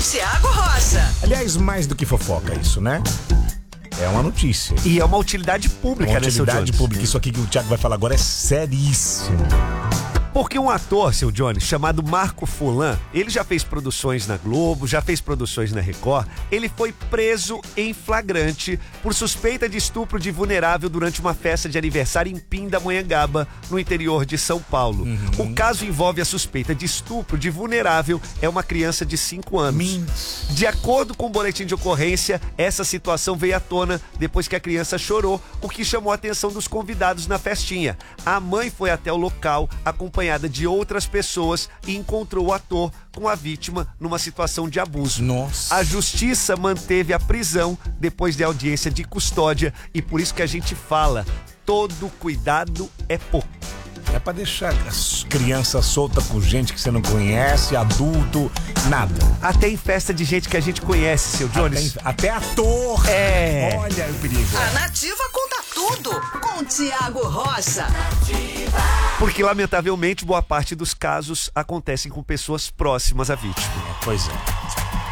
Tiago Rocha. Aliás, mais do que fofoca isso, né? É uma notícia. E é uma utilidade pública, Uma né, seu utilidade Jones? pública. Isso aqui que o Thiago vai falar agora é seríssimo. Porque um ator, seu Jones, chamado Marco Fulan, ele já fez produções na Globo, já fez produções na Record, ele foi preso em flagrante por suspeita de estupro de vulnerável durante uma festa de aniversário em Pindamonhangaba, no interior de São Paulo. O caso envolve a suspeita de estupro de vulnerável, é uma criança de 5 anos. De acordo com o boletim de ocorrência, essa situação veio à tona depois que a criança chorou, o que chamou a atenção dos convidados na festinha. A mãe foi até o local, acompanhada de outras pessoas, e encontrou o ator com a vítima numa situação de abuso. Nossa. A justiça manteve a prisão depois de audiência de custódia, e por isso que a gente fala, todo cuidado é pouco. É pra deixar as crianças soltas com gente que você não conhece, adulto, nada. Até em festa de gente que a gente conhece, seu Jones. Até ator. É. Olha o perigo. A Nativa conta tudo com Tiago Rocha. Porque, lamentavelmente, boa parte dos casos acontecem com pessoas próximas à vítima. Pois é.